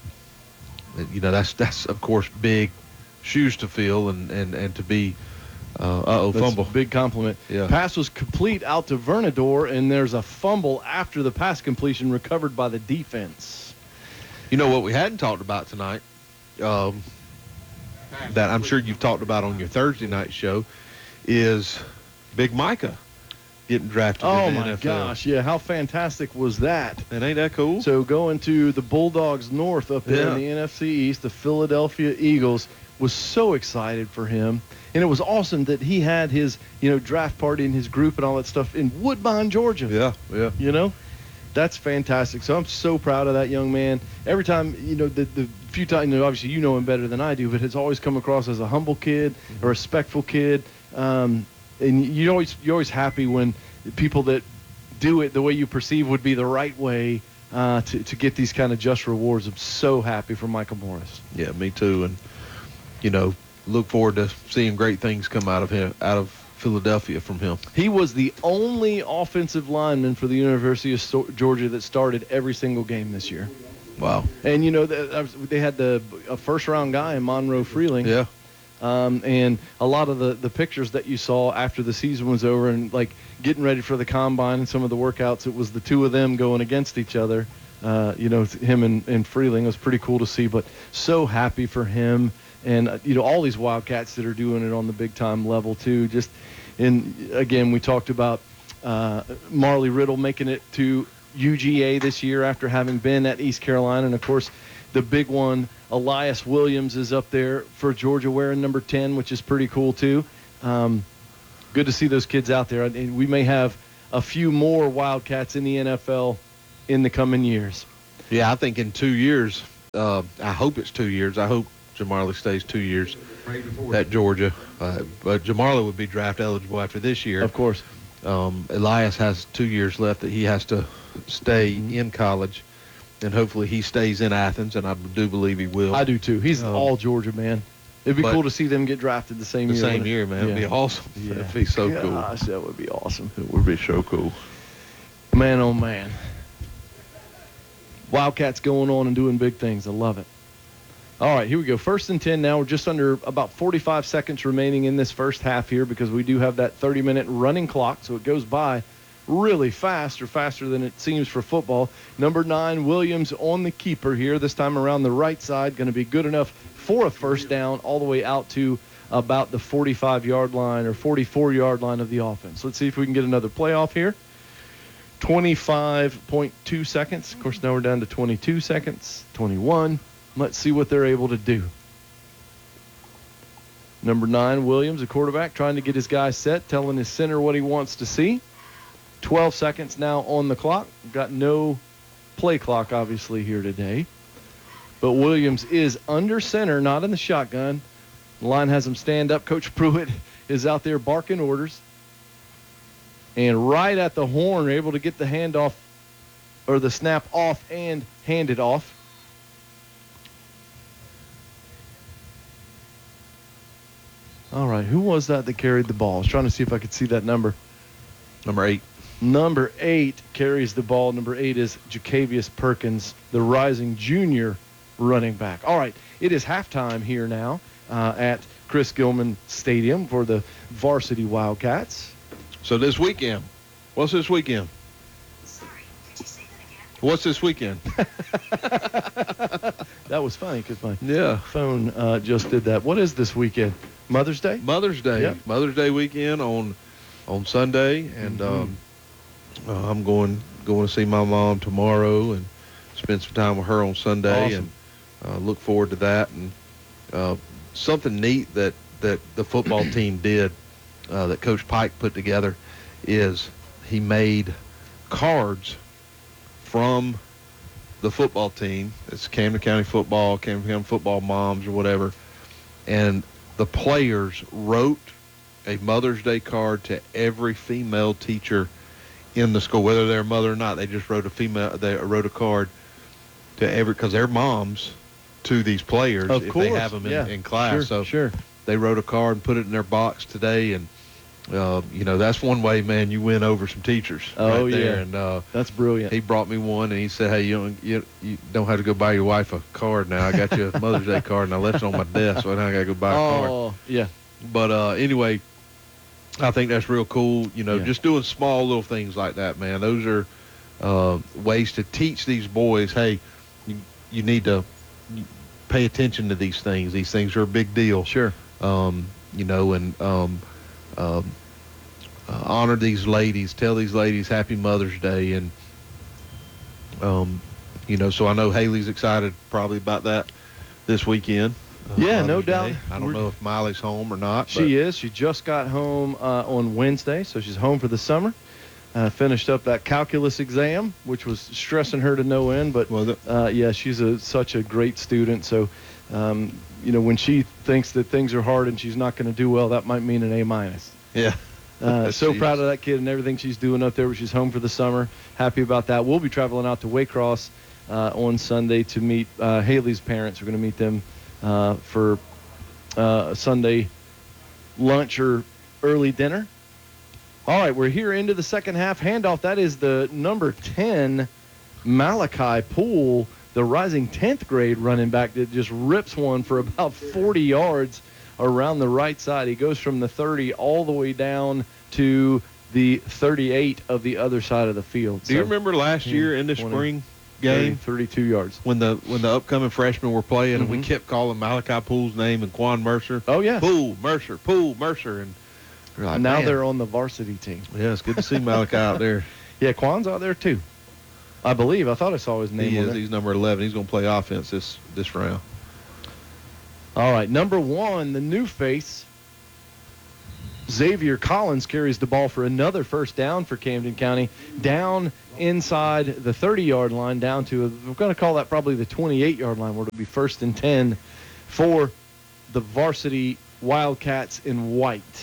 you know, that's that's of course big shoes to fill, and and and to be. Uh oh, That's fumble. a big compliment. Yeah. Pass was complete out to Vernador, and there's a fumble after the pass completion recovered by the defense. You know what we hadn't talked about tonight, um, that I'm sure you've talked about on your Thursday night show, is Big Micah getting drafted Oh, in the my N F L. gosh. Yeah, how fantastic was that? And ain't that cool? So going to the Bulldogs North up there Yeah. in the N F C East, the Philadelphia Eagles, was so excited for him. And it was awesome that he had his, you know, draft party and his group and all that stuff in Woodbine, Georgia. yeah, yeah. You know, that's fantastic. So I'm so proud of that young man. Every time, you know, the, the few times, you know, obviously you know him better than I do, but has always come across as a humble kid, a respectful kid. Um, and you always, you're always happy when people that do it the way you perceive would be the right way uh, to, to get these kind of just rewards. I'm so happy for Michael Morris. Yeah, me too. And, you know, look forward to seeing great things come out of him, out of Philadelphia from him. He was the only offensive lineman for the University of Sto- Georgia that started every single game this year. Wow. And, you know, th- they had the a first-round guy in Monroe Freeling. Yeah. Um, and a lot of the, the pictures that you saw after the season was over and, like, getting ready for the combine and some of the workouts, it was the two of them going against each other. Uh, you know, him and, and Freeling. It was pretty cool to see, but so happy for him. And, uh, you know, all these Wildcats that are doing it on the big-time level, too. Just, and, again, we talked about uh, Marley Riddle making it to U G A this year after having been at East Carolina. And, of course, the big one, Elias Williams, is up there for Georgia wearing number ten, which is pretty cool, too. Um, good to see those kids out there. And we may have a few more Wildcats in the N F L in the coming years. Yeah, I think in two years, uh, I hope it's two years. I hope Jamarly stays two years at Georgia. Uh, but Jamarly would be draft eligible after this year. Of course. Um, Elias has two years left that he has to stay Mm-hmm. in college, and hopefully he stays in Athens, and I do believe he will. I do, too. He's Um, all Georgia, man. It'd be but cool to see them get drafted the same the year. same wouldn't it? year, man. It'd be Yeah. awesome. Yeah. It'd be so cool. Gosh, that would be awesome. It would be so cool. Man, oh, man. Wildcats going on and doing big things. I love it. All right, here we go. First and ten now. We're just under about forty-five seconds remaining in this first half here because we do have that thirty-minute running clock, so it goes by really fast, or faster than it seems for football. Number nine, Williams on the keeper here. This time around the right side, going to be good enough for a first down all the way out to about the forty-five-yard line or forty-four-yard line of the offense. Let's see if we can get another playoff here. twenty-five point two seconds. Of course, now we're down to twenty-two seconds, twenty-one. Let's see what they're able to do. Number nine, Williams, a quarterback, trying to get his guy set, telling his center what he wants to see. twelve seconds now on the clock. We've got no play clock, obviously, here today. But Williams is under center, not in the shotgun. The line has him stand up. Coach Pruitt is out there barking orders. And right at the horn, able to get the handoff or the snap off and hand it off. All right, who was that that carried the ball? I was trying to see if I could see that number. Number eight. Number eight carries the ball. Number eight is Jacavius Perkins, the rising junior running back. All right, it is halftime here now uh, at Chris Gilman Stadium for the varsity Wildcats. So this weekend, what's this weekend? Sorry, did you say that again? What's this weekend? That was funny because my Yeah. phone uh, just did that. What is this weekend? Mother's Day? Mother's Day. Yep. Mother's Day weekend on on Sunday, and Mhm. um, uh, I'm going going to see my mom tomorrow and spend some time with her on Sunday, Awesome. and uh, look forward to that. And uh, something neat that that the football team did, uh, that Coach Pike put together, is he made cards from the football team. It's Camden County football, Camden County football moms or whatever, and the players wrote a Mother's Day card to every female teacher in the school, whether they're a mother or not. They just wrote a female. They wrote a card to every, because they're moms to these players Of if course, they have them in, yeah. in class. Sure, so sure. they wrote a card and put it in their box today, and uh, you know, that's one way, man, you win over some teachers. Oh, right there. yeah. And uh, That's brilliant. he brought me one, and he said, "Hey, you don't you, you don't have to go buy your wife a card now. I got you a Mother's Day card, and I left it on my desk, so now I got to go buy a card." Oh, yeah. But uh, anyway, I think that's real cool. You know, Yeah. just doing small little things like that, man. Those are uh, ways to teach these boys, hey, you, you need to pay attention to these things. These things are a big deal. Sure. Um, you know, and um, um, uh, honor these ladies. Tell these ladies Happy Mother's Day, and um, you know. So I know Haley's excited probably about that this weekend. uh, Yeah, no Mother's doubt. Day. I don't We're- know if Miley's home or not. She is. She just got home uh, on Wednesday, so she's home for the summer. Uh, finished up that calculus exam, which was stressing her to no end. But, Was it? uh, yeah, she's a, such a great student. So, um, you know, when she thinks that things are hard and she's not going to do well, that might mean an A minus. Yeah. Uh, so She proud is. of that kid and everything she's doing up there. But she's home for the summer. Happy about that. We'll be traveling out to Waycross uh, on Sunday to meet uh, Haley's parents. We're going to meet them uh, for uh, a Sunday lunch or early dinner. All right, we're here into the second half. Handoff, that is the number ten, Malachi Poole, the rising tenth grade running back that just rips one for about forty yards around the right side. He goes from the thirty all the way down to the thirty-eight of the other side of the field. Do you So, remember last year in the twenty, spring thirty, game thirty-two yards. when the when the upcoming freshmen were playing and we Mhm. kept calling Malachi Poole's name and Quan Mercer? Oh, yeah. Poole, Mercer, Poole, Mercer. And we're like, Now man. they're on the varsity team. Yeah, it's good to see Malachi out there. Yeah, Quan's out there too. I believe. I thought I saw his name He on is. there. He's number eleven. He's going to play offense this this round. All right, number one, the new face, Xavier Collins, carries the ball for another first down for Camden County, down inside the thirty-yard line, down to, a, we're going to call that probably the twenty-eight-yard line, where it'll be first and ten for the varsity Wildcats in white.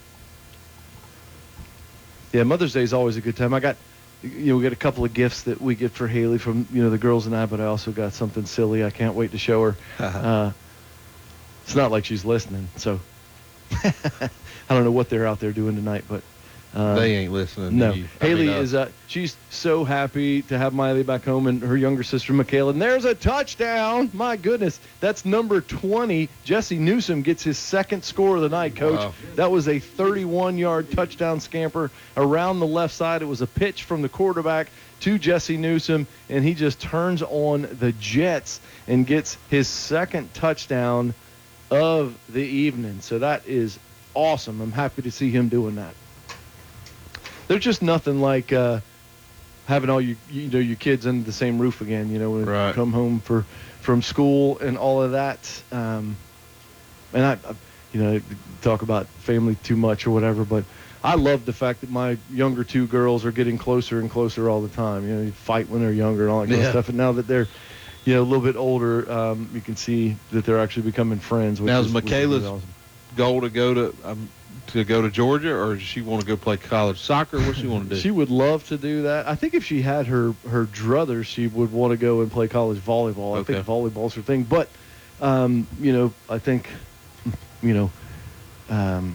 Yeah, Mother's Day is always a good time. I got, you know, we got a couple of gifts that we get for Haley from, you know, the girls and I, but I also got something silly. I can't wait to show her. uh, it's not like she's listening, so I don't know what they're out there doing tonight, but uh, They ain't listening. no. To you. I Haley mean, uh, is uh, she's so happy to have Miley back home and her younger sister Michaela. And there's a touchdown. My goodness. That's number twenty. Jesse Newsom gets his second score of the night, Coach. Wow. That was a thirty-one-yard touchdown scamper around the left side. It was a pitch from the quarterback to Jesse Newsom, and he just turns on the Jets and gets his second touchdown of the evening. So that is awesome. I'm happy to see him doing that. There's just nothing like uh, having all you you know your kids under the same roof again. You know, when Right. you come home for from school and all of that. Um, and I, I, you know, talk about family too much or whatever, but I love the fact that my younger two girls are getting closer and closer all the time. You know, you fight when they're younger and all that kind Yeah. of stuff. And now that they're, you know, a little bit older, um, you can see that they're actually becoming friends. Which Now, is, is which is Michaela's really awesome. goal to go to um, to go to Georgia, or does she want to go play college soccer? What does she want to do? She would love to do that. I think if she had her her druthers, she would want to go and play college volleyball. I Okay. think volleyball's her thing. But, um, you know, I think, you know, um,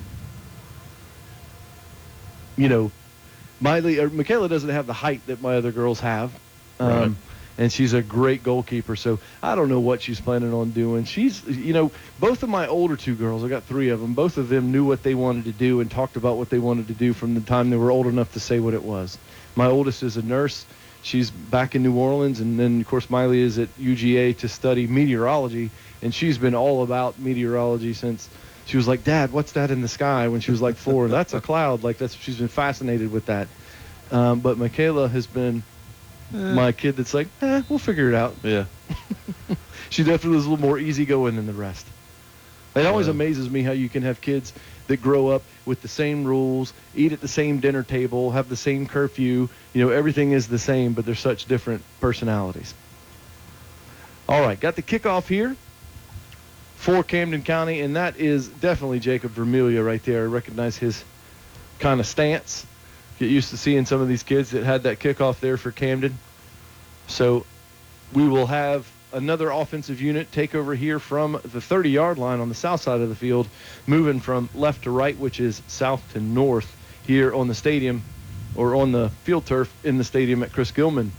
you know, Miley or Michaela doesn't have the height that my other girls have. Um, Right. And she's a great goalkeeper. So I don't know what she's planning on doing. She's, you know, both of my older two girls, I got three of them, both of them knew what they wanted to do and talked about what they wanted to do from the time they were old enough to say what it was. My oldest is a nurse. She's back in New Orleans. And then, of course, Miley is at U G A to study meteorology. And she's been all about meteorology since she was like, Dad, what's that in the sky? When she was like four. That's a cloud. Like, that's, she's been fascinated with that. Um, but Michaela has been my kid that's like, eh, we'll figure it out. Yeah. She definitely is a little more easygoing than the rest. It always Yeah. amazes me how you can have kids that grow up with the same rules, eat at the same dinner table, have the same curfew. You know, everything is the same, but they're such different personalities. All right, got the kickoff here for Camden County, and that is definitely Jacob Vermilia right there. I recognize his kind of stance. Get used to seeing some of these kids that had that kickoff there for Camden. So we will have another offensive unit take over here from the thirty-yard line on the south side of the field, moving from left to right, which is south to north here on the stadium, or on the field turf in the stadium at Chris Gilman.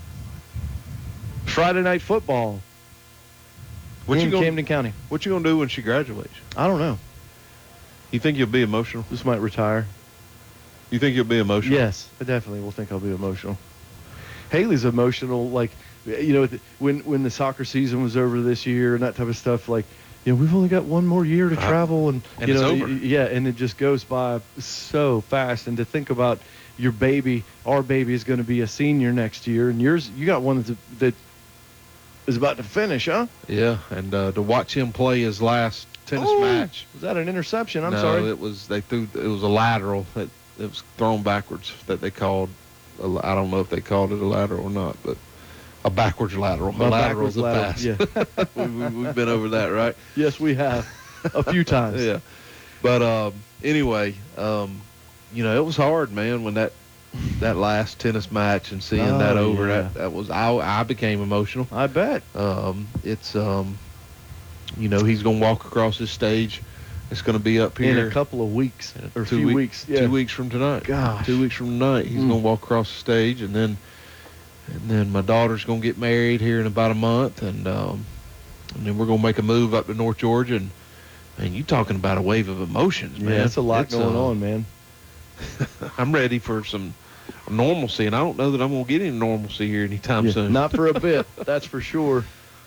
Friday night football What in you gonna Camden County. What you gonna do when she graduates? I don't know. You think you'll be emotional? This might retire. You think you'll be emotional? Yes, I definitely will think I'll be emotional. Haley's emotional, like, you know, when when the soccer season was over this year and that type of stuff, like, you know, we've only got one more year to travel, and, And you it's know, over. y- yeah, and it just goes by so fast. And to think about your baby, our baby is going to be a senior next year, and yours, you got one that's, that is about to finish, huh? Yeah, and uh, to watch him play his last tennis Oh, match. Was that an interception? I'm no, sorry. it was they threw. It was a lateral that it was thrown backwards that they called. A, I don't know if they called it a lateral or not, but a backwards lateral. A A lateral backwards is a lateral, pass. yeah. we, we, we've been over that, right? Yes, we have a few times. Yeah. But um, anyway, um, you know, it was hard, man, when that that last tennis match and seeing Oh, that over. yeah. That that was I I became emotional. I bet. Um, it's um, you know, he's gonna walk across this stage. It's gonna be up here In a couple of weeks, or a two few week- weeks. Yeah. Two weeks from tonight. Gosh. Two weeks from tonight, he's Mm. gonna walk across the stage, and then and then my daughter's gonna get married here in about a month, and um, and then we're gonna make a move up to North Georgia, and man, you talking about a wave of emotions, man. Yeah, that's a lot It's, going uh, on, man. I'm ready for some normalcy, and I don't know that I'm gonna get any normalcy here anytime Yeah, soon. not for a bit, that's for sure.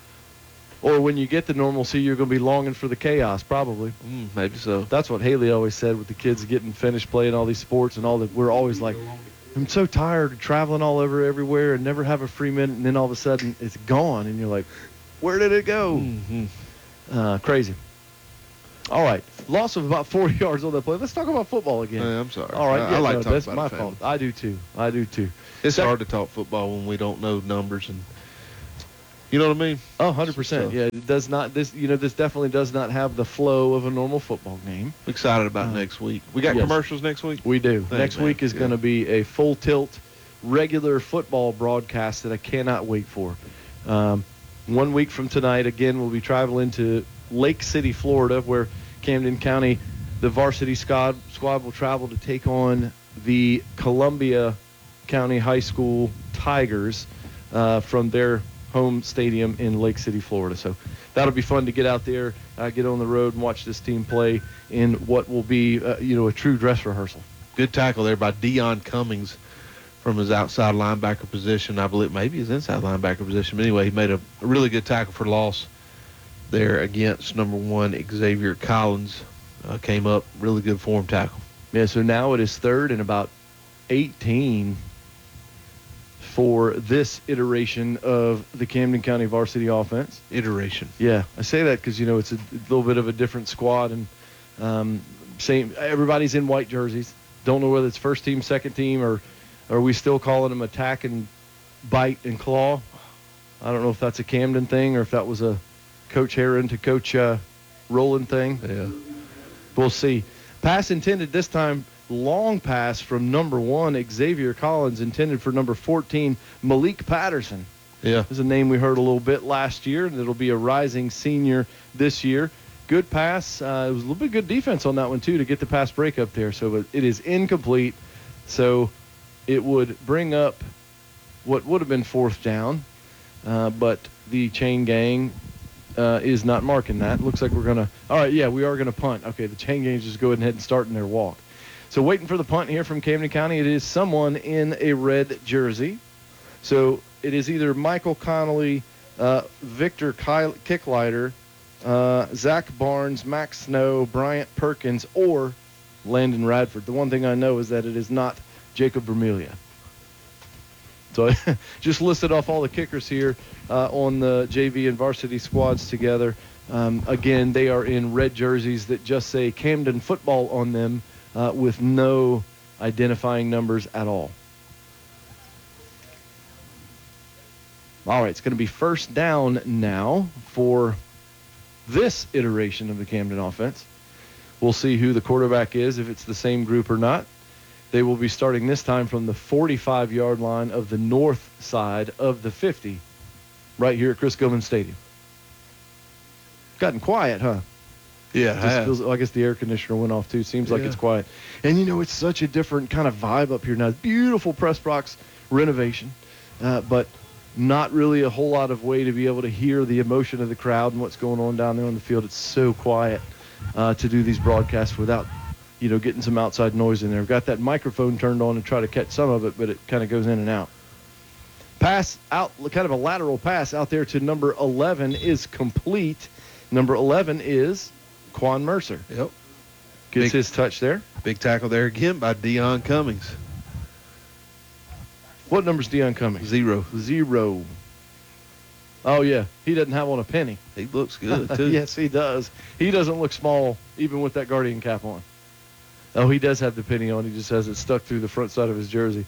Or when you get the normalcy, you're going to be longing for the chaos, probably. Mm, maybe so. That's what Haley always said with the kids getting finished playing all these sports and all that. We're always like, I'm so tired of traveling all over everywhere and never have a free minute, and then all of a sudden it's gone, and you're like, where did it go? Mm-hmm. Uh, crazy. All right, loss of about forty yards on that play. Let's talk about football again. Yeah, I'm sorry. All right, I, yeah, I like no, talking that's about my it, family. fault. I do too. I do too. It's Sec- hard to talk football when we don't know numbers, and you know what I mean. Oh, one hundred percent. So- Yeah, it does not. This, you know, this definitely does not have the flow of a normal football game. Excited about Uh, next week. We got yes. commercials next week. We do. Thanks, Next man. week is Yeah. going to be a full tilt, regular football broadcast that I cannot wait for. Um, one week from tonight, again, we'll be traveling to Lake City, Florida, where Camden County, the varsity squad, squad will travel to take on the Columbia County High School Tigers uh, from their home stadium in Lake City, Florida. So that'll be fun to get out there, uh, get on the road, and watch this team play in what will be, uh, you know, a true dress rehearsal. Good tackle there by Dion Cummings from his outside linebacker position. I believe maybe his inside linebacker position. But anyway, he made a, a really good tackle for loss there against number one Xavier Collins. Uh, came up, really good form tackle. Yeah, so now it is third and about eighteen for this iteration of the Camden County varsity offense. Iteration. Yeah, I say that because, you know, it's a little bit of a different squad, and um, same. Everybody's in white jerseys. Don't know whether it's first team, second team, or are we still calling them attack and bite and claw? I don't know if that's a Camden thing or if that was a Coach Heron to Coach uh, Roland thing. Yeah. We'll see. Pass intended this time, long pass from number one, Xavier Collins, intended for number fourteen, Malik Patterson. Yeah. This is a name we heard a little bit last year, and it'll be a rising senior this year. Good pass. Uh, it was a little bit good defense on that one, too, to get the pass break up there. So but it is incomplete. So it would bring up what would have been fourth down, uh, but the chain gang uh, is not marking that. Looks like we're going to – all right, yeah, we are going to punt. Okay, the chain gang is just go ahead and start their walk. So waiting for the punt here from Camden County. It is someone in a red jersey. So it is either Michael Connolly, uh, Victor Ky- Kicklighter, uh, Zach Barnes, Max Snow, Bryant Perkins, or Landon Radford. The one thing I know is that it is not Jacob Vermelia. So I just listed off all the kickers here uh, on the J V and varsity squads together. Um, again, they are in red jerseys that just say Camden football on them uh, with no identifying numbers at all. All right, it's going to be first down now for this iteration of the Camden offense. We'll see who the quarterback is, if it's the same group or not. They will be starting this time from the forty-five-yard line of the north side of the fifty, right here at Chris Gilman Stadium. Gotten quiet, huh? Yeah. Just feels, I guess the air conditioner went off, too. Seems like Yeah. it's quiet. And, you know, it's such a different kind of vibe up here now. Beautiful press box renovation, uh, but not really a whole lot of way to be able to hear the emotion of the crowd and what's going on down there on the field. It's so quiet uh, to do these broadcasts without, you know, getting some outside noise in there. I've got that microphone turned on and try to catch some of it, but it kind of goes in and out. Pass out, kind of a lateral pass out there to number eleven is complete. Number eleven is Quan Mercer. Yep. Gets Big- his touch there. Big tackle there again by Dion Cummings. What number's Dion Cummings? Zero. Zero. Oh, yeah. He doesn't have on a penny. He looks good, too. Yes, he does. He doesn't look small even with that Guardian cap on. Oh, he does have the penny on. He just has it stuck through the front side of his jersey.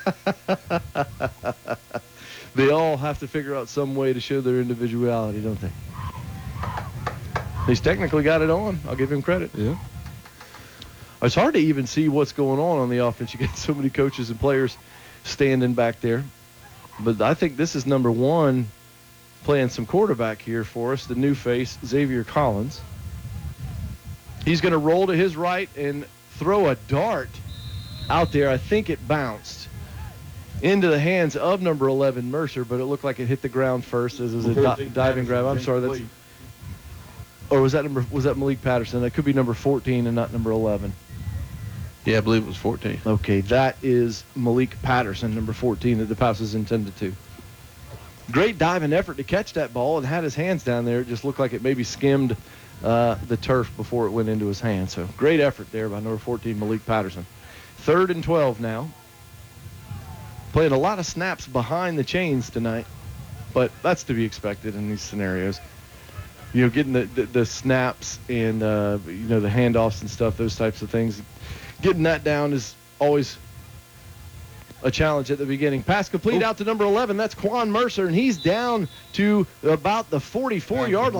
They all have to figure out some way to show their individuality, don't they? He's technically got it on. I'll give him credit. Yeah. It's hard to even see what's going on on the offense. You get so many coaches and players standing back there. But I think this is number one playing some quarterback here for us, the new face, Xavier Collins. He's going to roll to his right and throw a dart out there. I think it bounced into the hands of number eleven, Mercer, but it looked like it hit the ground first as it was a di- diving grab. I'm sorry, that's or was that number was that Malik Patterson? That could be number fourteen and not number eleven. Yeah, I believe it was fourteen. Okay, that is Malik Patterson, number fourteen, that the pass is intended to. Great diving effort to catch that ball and had his hands down there. It just looked like it maybe skimmed uh, the turf before it went into his hand. So great effort there by number fourteen, Malik Patterson. Third and twelve now. playing a lot of snaps behind the chains tonight, but that's to be expected in these scenarios. You know, getting the, the, the snaps and, uh, you know, the handoffs and stuff, those types of things. Getting that down is always a challenge at the beginning. Pass complete Ooh. out to number eleven. That's Quan Mercer, and he's down to about the forty-four-yard line.